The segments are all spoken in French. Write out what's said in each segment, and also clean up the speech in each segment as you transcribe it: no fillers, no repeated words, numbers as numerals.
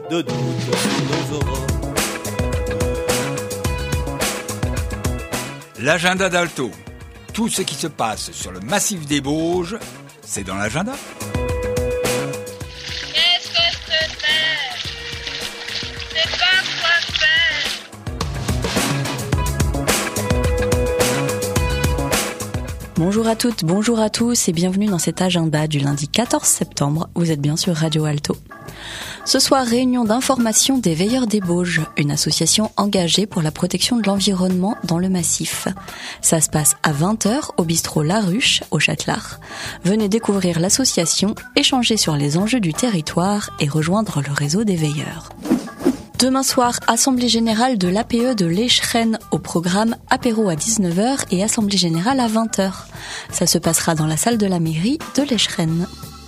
de doute sous nos aurores. L'agenda d'Alto. Tout ce qui se passe sur le massif des Bauges, c'est dans l'agenda. Qu'est-ce que c'est? C'est pas quoi faire. Bonjour à toutes, bonjour à tous et bienvenue dans cet agenda du lundi 14 septembre. Vous êtes bien sur Radio Alto. Ce soir, réunion d'information des Veilleurs des Bauges, une association engagée pour la protection de l'environnement dans le massif. Ça se passe à 20h au bistrot La Ruche, au Châtelard. Venez découvrir l'association, échanger sur les enjeux du territoire et rejoindre le réseau des Veilleurs. Demain soir, assemblée générale de l'APE de l'Échrennes au programme apéro à 19h et assemblée générale à 20h. Ça se passera dans la salle de la mairie de l'Échrennes.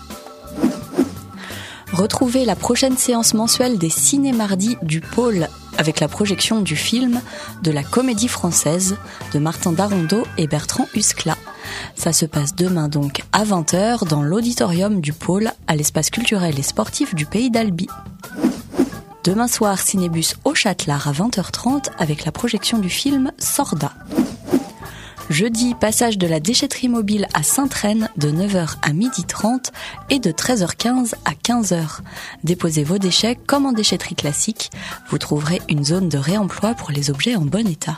Retrouvez la prochaine séance mensuelle des ciné-mardis du Pôle avec la projection du film de la Comédie Française de Martin Darondeau et Bertrand Huskla. Ça se passe demain donc à 20h dans l'auditorium du Pôle à l'espace culturel et sportif du Pays d'Albi. Demain soir, Cinébus au Châtelard à 20h30 avec la projection du film Sorda. Jeudi, passage de la déchetterie mobile à Sainte-Reine de 9h à 12h30 et de 13h15 à 15h. Déposez vos déchets comme en déchetterie classique. Vous trouverez une zone de réemploi pour les objets en bon état.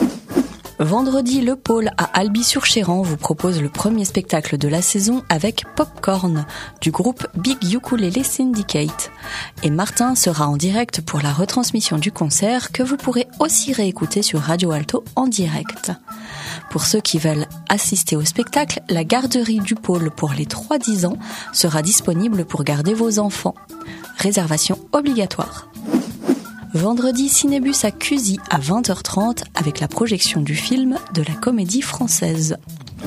Vendredi, le Pôle à Albi-sur-Chéran vous propose le premier spectacle de la saison avec Popcorn du groupe Big Ukulele Syndicate. Et Martin sera en direct pour la retransmission du concert que vous pourrez aussi réécouter sur Radio Alto en direct. Pour ceux qui veulent assister au spectacle, la garderie du Pôle pour les 3-10 ans sera disponible pour garder vos enfants. Réservation obligatoire. Vendredi, Cinébus à Cusy à 20h30 avec la projection du film de la Comédie Française.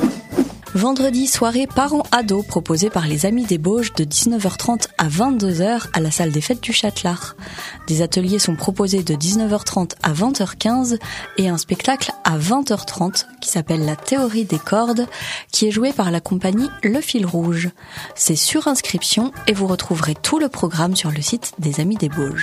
Vendredi, soirée parents-ados proposée par les Amis des Bauges de 19h30 à 22h à la salle des fêtes du Châtelard. Des ateliers sont proposés de 19h30 à 20h15 et un spectacle à 20h30 qui s'appelle La théorie des cordes qui est joué par la compagnie Le Fil Rouge. C'est sur inscription et vous retrouverez tout le programme sur le site des Amis des Bauges.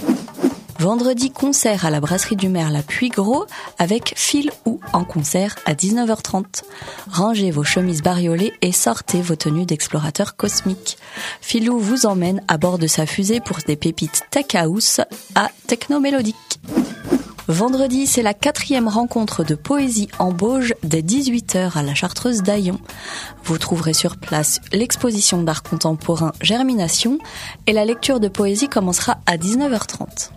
Vendredi, concert à la brasserie du Merle à Puygros avec Phil Ou en concert à 19h30. Rangez vos chemises bariolées et sortez vos tenues d'explorateur cosmique. Phil Ou vous emmène à bord de sa fusée pour des pépites tech house à techno-mélodique. Vendredi, c'est la 4e rencontre de poésie en Bauges dès 18h à la Chartreuse d'Aillon. Vous trouverez sur place l'exposition d'art contemporain Germination et la lecture de poésie commencera à 19h30.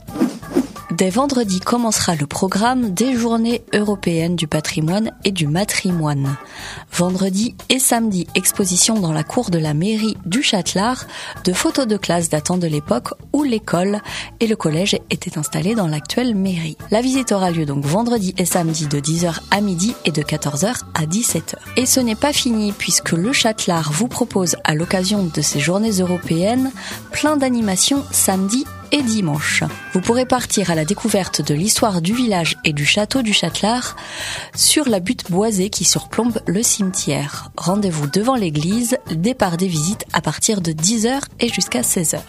Dès vendredi commencera le programme des Journées européennes du patrimoine et du matrimoine. Vendredi et samedi, exposition dans la cour de la mairie du Châtelard de photos de classe datant de l'époque où l'école et le collège étaient installés dans l'actuelle mairie. La visite aura lieu donc vendredi et samedi de 10h à midi et de 14h à 17h. Et ce n'est pas fini puisque le Châtelard vous propose à l'occasion de ces Journées européennes plein d'animations samedi et dimanche. Vous pourrez partir à la découverte de l'histoire du village et du château du Châtelard sur la butte boisée qui surplombe le cimetière. Rendez-vous devant l'église, départ des visites à partir de 10h et jusqu'à 16h.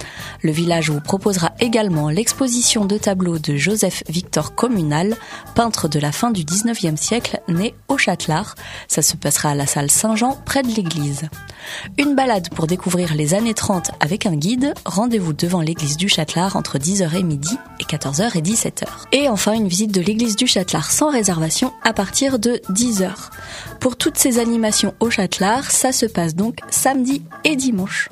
Le village vous proposera également l'exposition de tableaux de Joseph Victor Communal, peintre de la fin du 19e siècle, né au Châtelard. Ça se passera à la salle Saint-Jean, près de l'église. Une balade pour découvrir les années 30 avec un guide. Rendez-vous devant l'église du Châtelard entre 10h et midi et 14h et 17h. Et enfin, une visite de l'église du Châtelard sans réservation à partir de 10h. Pour toutes ces animations au Châtelard, ça se passe donc samedi et dimanche.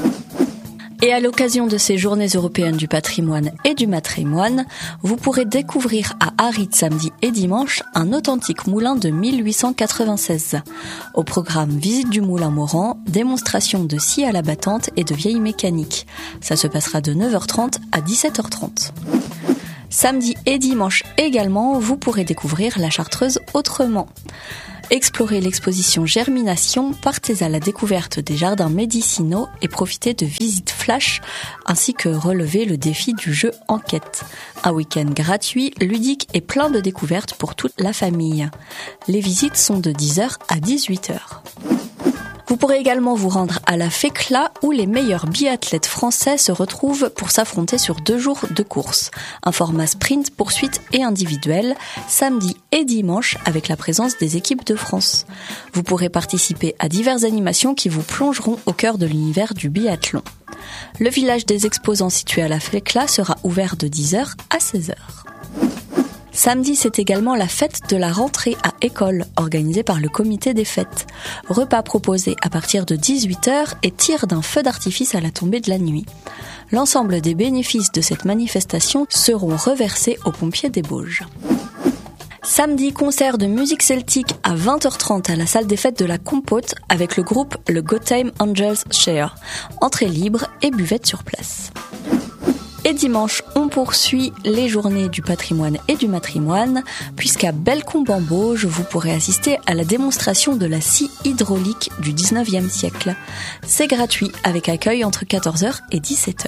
Et à l'occasion de ces Journées européennes du patrimoine et du matrimoine, vous pourrez découvrir à Harit samedi et dimanche un authentique moulin de 1896. Au programme visite du moulin Morand, démonstration de scie à la battante et de vieilles mécaniques. Ça se passera de 9h30 à 17h30. Samedi et dimanche également, vous pourrez découvrir la Chartreuse autrement. Explorez l'exposition Germination, partez à la découverte des jardins médicinaux et profitez de visites flash ainsi que relevez le défi du jeu enquête. Un week-end gratuit, ludique et plein de découvertes pour toute la famille. Les visites sont de 10h à 18h. Vous pourrez également vous rendre à la FECLA où les meilleurs biathlètes français se retrouvent pour s'affronter sur 2 jours de course. Un format sprint, poursuite et individuel, samedi et dimanche avec la présence des équipes de France. Vous pourrez participer à diverses animations qui vous plongeront au cœur de l'univers du biathlon. Le village des exposants situé à la FECLA sera ouvert de 10h à 16h. Samedi, c'est également la fête de la rentrée à école, organisée par le comité des fêtes. Repas proposés à partir de 18h et tir d'un feu d'artifice à la tombée de la nuit. L'ensemble des bénéfices de cette manifestation seront reversés aux pompiers des Bauges. Samedi, concert de musique celtique à 20h30 à la salle des fêtes de la Compote avec le groupe le Gotheim Angels Share. Entrée libre et buvette sur place. Et dimanche, on poursuit les journées du patrimoine et du matrimoine, puisqu'à Bellecombe-en-Bauges, vous pourrez assister à la démonstration de la scie hydraulique du 19e siècle. C'est gratuit, avec accueil entre 14h et 17h.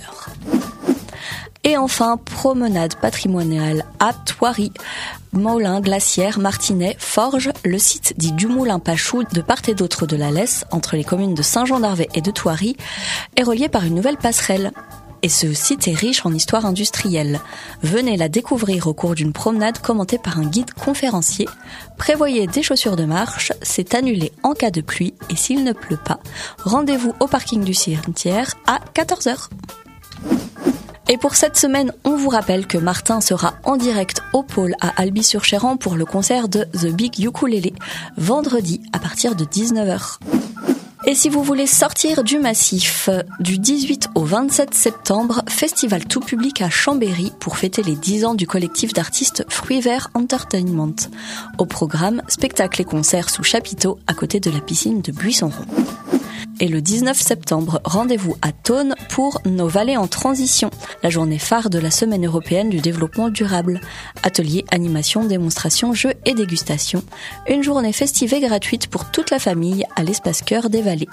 Et enfin, promenade patrimoniale à Thoiry. Moulins, glacières, Martinets, Forges, le site dit du Moulin-Pachou de part et d'autre de la Lesse, entre les communes de Saint-Jean-d'Arvey et de Thoiry, est relié par une nouvelle passerelle. Et ce site est riche en histoire industrielle. Venez la découvrir au cours d'une promenade commentée par un guide conférencier. Prévoyez des chaussures de marche, c'est annulé en cas de pluie et s'il ne pleut pas. Rendez-vous au parking du cimetière à 14h. Et pour cette semaine, on vous rappelle que Martin sera en direct au pôle à Albi-sur-Chéran pour le concert de The Big Ukulele, vendredi à partir de 19h. Et si vous voulez sortir du massif, du 18 au 27 septembre, festival tout public à Chambéry pour fêter les 10 ans du collectif d'artistes Fruits Verts Entertainment. Au programme, spectacles et concerts sous chapiteau à côté de la piscine de Buisson-Rond. Et le 19 septembre, rendez-vous à Thônes pour Nos Vallées en Transition, la journée phare de la Semaine européenne du développement durable. Ateliers, animations, démonstrations, jeux et dégustations. Une journée festive et gratuite pour toute la famille à l'espace Cœur des Vallées.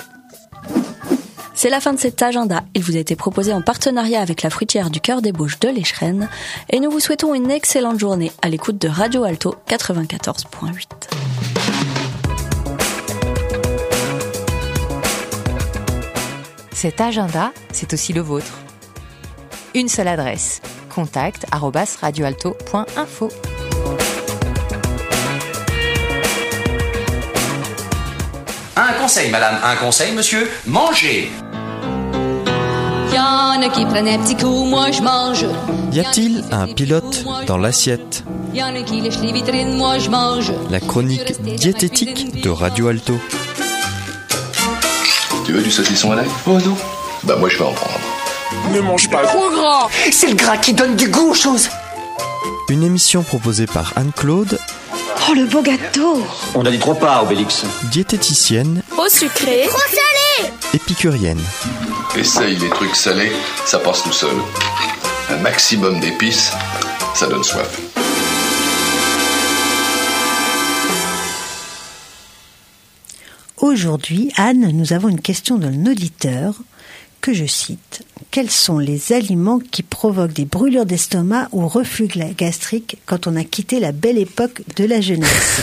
C'est la fin de cet agenda. Il vous a été proposé en partenariat avec la fruitière du Cœur des Bauges de l'Échrennes. Et nous vous souhaitons une excellente journée à l'écoute de Radio Alto 94.8. Cet agenda, c'est aussi le vôtre. Une seule adresse, contact@radioalto.info. Un conseil, madame, un conseil, monsieur, mangez. Y'en a qui prennent un petit coup, moi je mange. Y a-t-il un pilote dans l'assiette? Y'en a qui lèchent les vitrines, moi je mange. La chronique diététique de Radio Alto. Tu veux du saucisson à l'ail? Oh non. Bah moi je vais en prendre. Ne mange pas trop gras. C'est le gras qui donne du goût aux choses. Une émission proposée par Anne-Claude. Oh le beau gâteau. On a dit trop pas, Obélix. Diététicienne. Trop sucré. Trop salé. Épicurienne. Essaye les trucs salés, ça passe tout seul. Un maximum d'épices, ça donne soif. Aujourd'hui, Anne, nous avons une question d'un auditeur que je cite. Quels sont les aliments qui provoquent des brûlures d'estomac ou reflux gastrique quand on a quitté la belle époque de la jeunesse?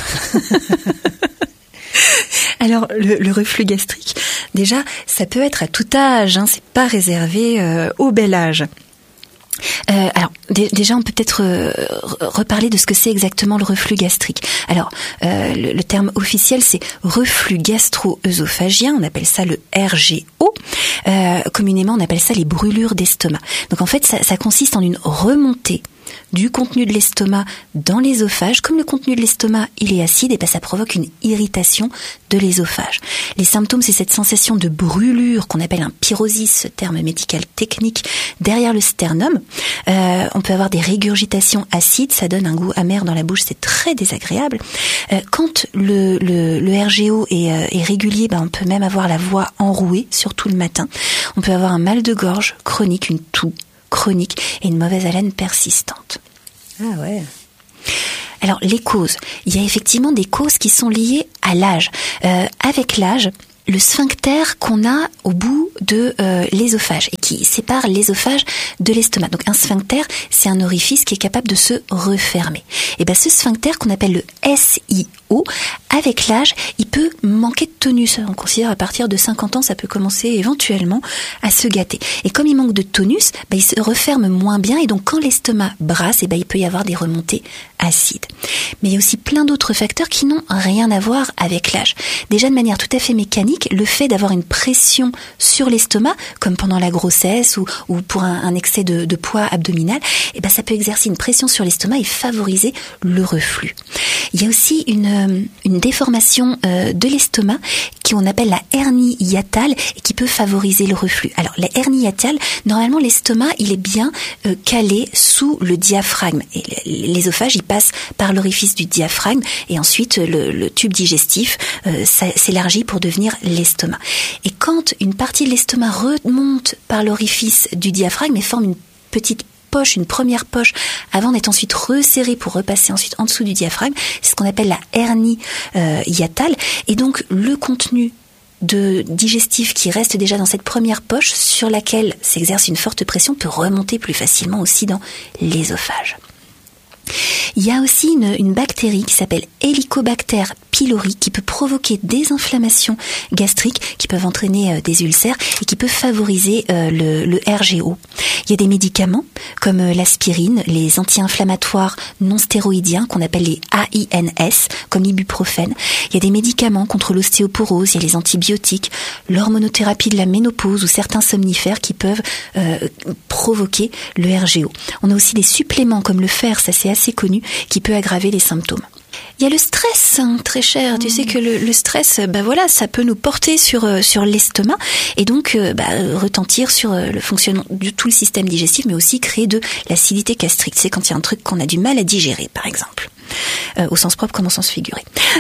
Alors, le reflux gastrique, déjà, ça peut être à tout âge, hein, c'est pas réservé au bel âge. Alors déjà on peut peut-être reparler de ce que c'est exactement le reflux gastrique. Alors le terme officiel c'est reflux gastro-œsophagien, on appelle ça le RGO. Communément on appelle ça les brûlures d'estomac. Donc en fait ça consiste en une remontée du contenu de l'estomac dans l'œsophage. Comme le contenu de l'estomac il est acide, et ben ça provoque une irritation de l'œsophage. Les symptômes, c'est cette sensation de brûlure qu'on appelle un pyrosis, ce terme médical technique, derrière le sternum. On peut avoir des régurgitations acides, ça donne un goût amer dans la bouche, c'est très désagréable. Quand le RGO est régulier, ben on peut même avoir la voix enrouée, surtout le matin. On peut avoir un mal de gorge chronique, une toux chronique et une mauvaise haleine persistante. Ah ouais. Alors les causes, il y a effectivement des causes qui sont liées à l'âge. Avec l'âge, le sphincter qu'on a au bout de l'œsophage et qui sépare l'ésophage de l'estomac. Donc un sphincter, c'est un orifice qui est capable de se refermer. Et ben ce sphincter qu'on appelle le SIO, avec l'âge, il peut manquer de tonus. On considère à partir de 50 ans, ça peut commencer éventuellement à se gâter. Et comme il manque de tonus, il se referme moins bien et donc quand l'estomac brasse, il peut y avoir des remontées acides. Mais il y a aussi plein d'autres facteurs qui n'ont rien à voir avec l'âge. Déjà de manière tout à fait mécanique, le fait d'avoir une pression sur l'estomac, comme pendant la grossesse ou pour un excès de poids abdominal, ça peut exercer une pression sur l'estomac et favoriser le reflux. Il y a aussi une déformation de l'estomac qu'on appelle la hernie hiatale et qui peut favoriser le reflux. Alors la hernie hiatale, normalement l'estomac il est bien calé sous le diaphragme et l'ésophage il passe par l'orifice du diaphragme et ensuite le tube digestif s'élargit pour devenir l'estomac. Et quand une partie de l'estomac remonte par l'orifice du diaphragme et forme une petite poche, une première poche, avant d'être ensuite resserrée pour repasser ensuite en dessous du diaphragme, c'est ce qu'on appelle la hernie hiatale. Et donc le contenu digestif qui reste déjà dans cette première poche sur laquelle s'exerce une forte pression peut remonter plus facilement aussi dans l'ésophage. Il y a aussi une bactérie qui s'appelle Helicobacter pylori qui peut provoquer des inflammations gastriques qui peuvent entraîner des ulcères et qui peut favoriser le RGO. Il y a des médicaments comme l'aspirine, les anti-inflammatoires non stéroïdiens qu'on appelle les AINS, comme l'ibuprofène. Il y a des médicaments contre l'ostéoporose, il y a les antibiotiques, l'hormonothérapie de la ménopause ou certains somnifères qui peuvent provoquer le RGO. On a aussi des suppléments comme le fer, ça c'est assez connu, qui peut aggraver les symptômes. Il y a le stress, très cher. Tu sais que le stress, ça peut nous porter sur l'estomac et donc retentir sur le fonctionnement de tout le système digestif, mais aussi créer de l'acidité gastrique. C'est quand il y a un truc qu'on a du mal à digérer, par exemple, au sens propre comme au sens figuré.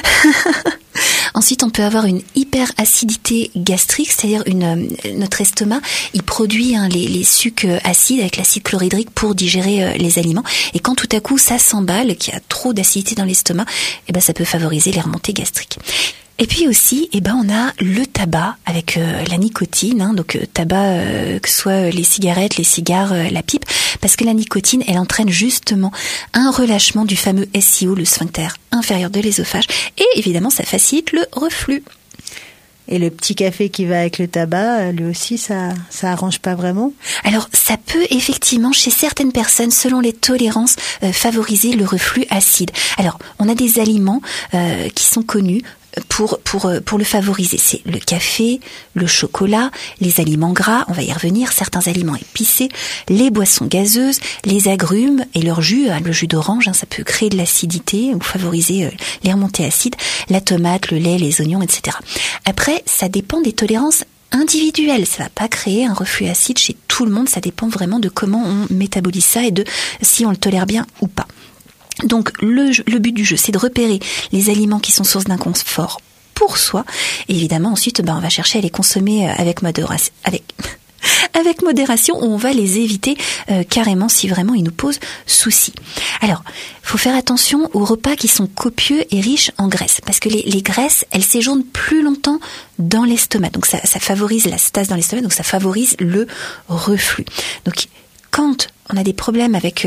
Ensuite, on peut avoir une hyperacidité gastrique, c'est-à-dire notre estomac, il produit les sucs acides avec l'acide chlorhydrique pour digérer les aliments. Et quand tout à coup ça s'emballe, qu'il y a trop d'acidité dans l'estomac, ça peut favoriser les remontées gastriques. Et puis aussi, on a le tabac avec la nicotine, donc tabac que ce soit les cigarettes, les cigares, la pipe, parce que la nicotine, elle entraîne justement un relâchement du fameux SIO, le sphincter inférieur de l'ésophage, et évidemment ça facilite le reflux. Et le petit café qui va avec le tabac, lui aussi, ça arrange pas vraiment? Alors, ça peut effectivement, chez certaines personnes, selon les tolérances, favoriser le reflux acide. Alors, on a des aliments qui sont connus pour le favoriser. C'est le café, le chocolat, les aliments gras, on va y revenir, certains aliments épicés, les boissons gazeuses, les agrumes et leur jus, le jus d'orange, ça peut créer de l'acidité ou favoriser les remontées acides, la tomate, le lait, les oignons, etc. Après, ça dépend des tolérances individuelles. Ça va pas créer un reflux acide chez tout le monde, ça dépend vraiment de comment on métabolise ça et de si on le tolère bien ou pas. Donc le but du jeu, c'est de repérer les aliments qui sont source d'inconfort pour soi. Et évidemment, ensuite, on va chercher à les consommer avec modération. Avec modération, on va les éviter carrément si vraiment ils nous posent souci. Alors, il faut faire attention aux repas qui sont copieux et riches en graisse, parce que les graisses, elles séjournent plus longtemps dans l'estomac. Donc ça favorise la stase dans l'estomac, donc ça favorise le reflux. Donc quand on a des problèmes avec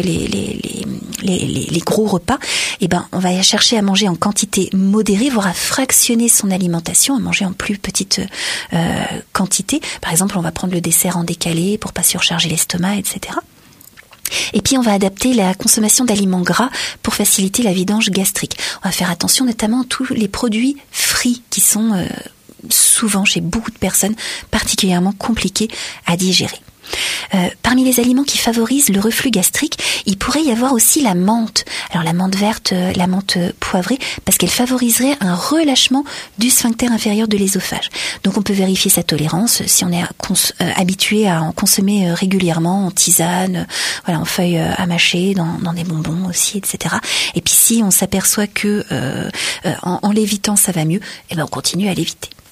les gros repas, on va chercher à manger en quantité modérée, voire à fractionner son alimentation, à manger en plus petite quantité. Par exemple, on va prendre le dessert en décalé pour pas surcharger l'estomac, etc. Et puis on va adapter la consommation d'aliments gras pour faciliter la vidange gastrique. On va faire attention notamment à tous les produits frits qui sont souvent chez beaucoup de personnes particulièrement compliqués à digérer. Parmi les aliments qui favorisent le reflux gastrique, il pourrait y avoir aussi la menthe. Alors la menthe verte, la menthe poivrée, parce qu'elle favoriserait un relâchement du sphincter inférieur de l'ésophage. Donc on peut vérifier sa tolérance si on est habitué à en consommer régulièrement en tisane, en feuilles à mâcher, dans des bonbons aussi, etc. Et puis si on s'aperçoit que en l'évitant ça va mieux, on continue à l'éviter.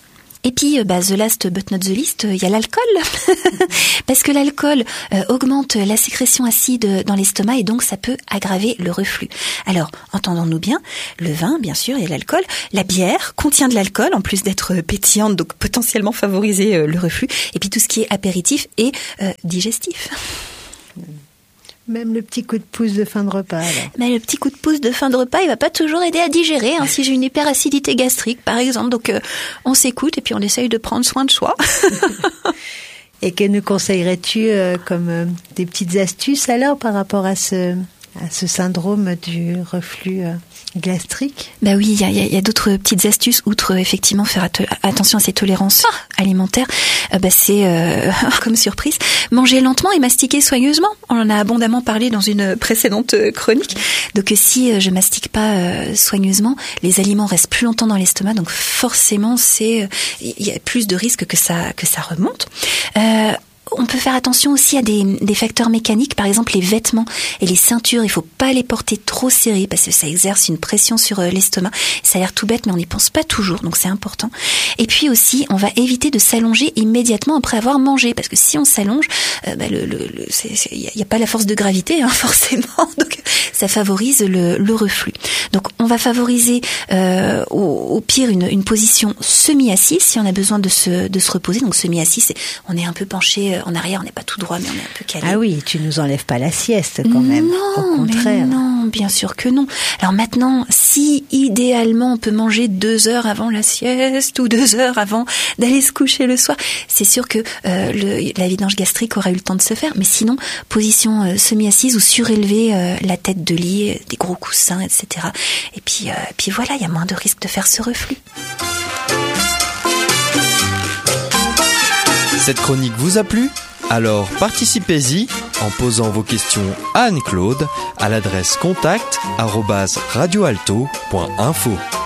Et puis, the last but not the least, il y a l'alcool. Parce que l'alcool augmente la sécrétion acide dans l'estomac et donc ça peut aggraver le reflux. Alors, entendons-nous bien, le vin, bien sûr, il y a l'alcool. La bière contient de l'alcool, en plus d'être pétillante, donc potentiellement favoriser le reflux. Et puis tout ce qui est apéritif et digestif. Même le petit coup de pouce de fin de repas. Alors. Mais le petit coup de pouce de fin de repas, il va pas toujours aider à digérer. Si j'ai une hyperacidité gastrique, par exemple, donc on s'écoute et puis on essaye de prendre soin de soi. Et que nous conseillerais-tu comme des petites astuces alors par rapport à ce syndrome du reflux gastrique? Bah oui, il y a d'autres petites astuces outre effectivement faire attention à ces tolérances alimentaires. C'est comme surprise, manger lentement et mastiquer soigneusement. On en a abondamment parlé dans une précédente chronique. Donc si je mastique pas soigneusement, les aliments restent plus longtemps dans l'estomac, donc forcément il y a plus de risques que ça remonte. On peut faire attention aussi à des facteurs mécaniques, par exemple les vêtements et les ceintures. Il faut pas les porter trop serrés parce que ça exerce une pression sur l'estomac. Ça a l'air tout bête, mais on n'y pense pas toujours, donc c'est important. Et puis aussi, on va éviter de s'allonger immédiatement après avoir mangé, parce que si on s'allonge, il y a pas la force de gravité, forcément. Donc ça favorise le reflux. Donc on va favoriser au pire une position semi-assise si on a besoin de se reposer. Donc semi-assise, on est un peu penché en arrière, on n'est pas tout droit, mais on est un peu calé. Ah oui, tu nous enlèves pas la sieste quand même. Non, au contraire. Mais non, bien sûr que non. Alors maintenant, si idéalement on peut manger 2 heures avant la sieste ou 2 heures avant d'aller se coucher le soir, c'est sûr que la vidange gastrique aura eu le temps de se faire. Mais sinon, position semi-assise ou surélever la tête de lit, des gros coussins, etc. Et puis voilà, il y a moins de risques de faire ce reflux. Cette chronique vous a plu ? Alors participez-y en posant vos questions à Anne-Claude à l'adresse contact@radioalto.info.